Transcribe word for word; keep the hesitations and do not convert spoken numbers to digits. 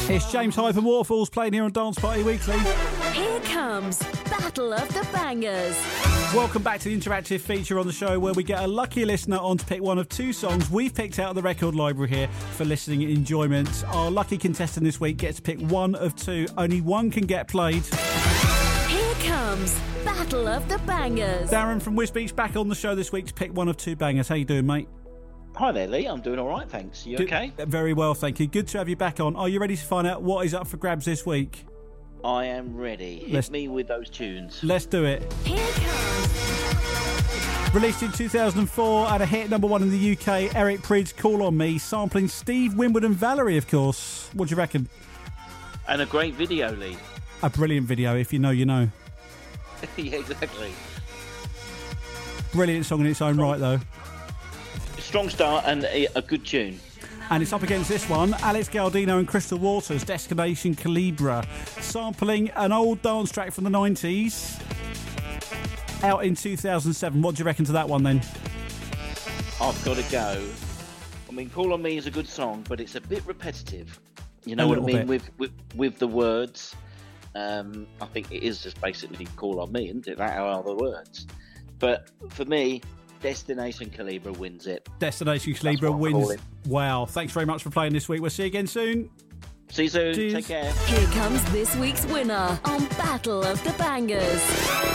It's James Hype and Waterfalls playing here on Dance Party Weekly. Here comes Battle of the Bangers. Welcome back to the interactive feature on the show where we get a lucky listener on to pick one of two songs we've picked out of the record library here for listening enjoyment. Our lucky contestant this week gets to pick one of two. Only one can get played. Here comes Battle of the Bangers. Darren from Wisbeach back on the show this week to pick one of two bangers. How you doing, mate? Hi there, Lee. I'm doing all right, thanks. You Good, okay? Very well, thank you. Good to have you back on. Are you ready to find out what is up for grabs this week? I am ready. Hit Let's- me with those tunes. Let's do it. Here comes Released in two thousand four and a hit number one in the U K, Eric Prydz, Call On Me, sampling Steve Winwood and Valerie, of course. What do you reckon? And a great video, Lee. A brilliant video, if you know, you know. Yeah, exactly. Brilliant song in its own right, though. Strong start and a, a good tune. And it's up against this one, Alex Galdino and Crystal Waters, Destination Calibra, sampling an old dance track from the nineties, out in two thousand seven. What do you reckon to that one, then? I've got to go. I mean, Call On Me is a good song, but it's a bit repetitive. You know A what I little mean? bit. With, with with the words. Um, I think it is just basically Call On Me, isn't it? That are the words. But for me, Destination Calibra wins it. Destination That's Calibra what I'm wins. calling. Wow. Thanks very much for playing this week. We'll see you again soon. See you soon. Cheers. Take care. Here comes this week's winner on Battle of the Bangers.